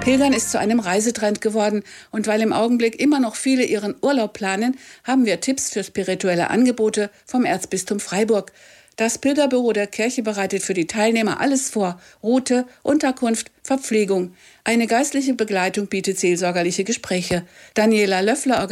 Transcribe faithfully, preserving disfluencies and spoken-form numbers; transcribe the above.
Pilgern ist zu einem Reisetrend geworden und weil im Augenblick immer noch viele ihren Urlaub planen, haben wir Tipps für spirituelle Angebote vom Erzbistum Freiburg. Das Pilgerbüro der Kirche bereitet für die Teilnehmer alles vor: Route, Unterkunft, Verpflegung. Eine geistliche Begleitung bietet seelsorgerliche Gespräche. Daniela Löffler